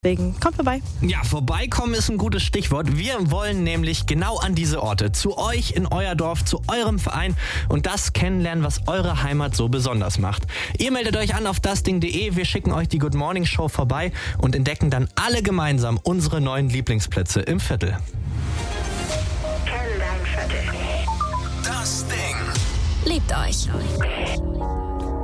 Deswegen kommt vorbei. Ja, vorbeikommen ist ein gutes Stichwort. Wir wollen nämlich genau an diese Orte, zu euch in euer Dorf, zu eurem Verein und das kennenlernen, was eure Heimat so besonders macht. Ihr meldet euch an auf dasding.de, wir schicken euch die Good Morning Show vorbei und entdecken dann alle gemeinsam unsere neuen Lieblingsplätze im Viertel. Kenn dein Viertel. Das Ding. Liebt euch.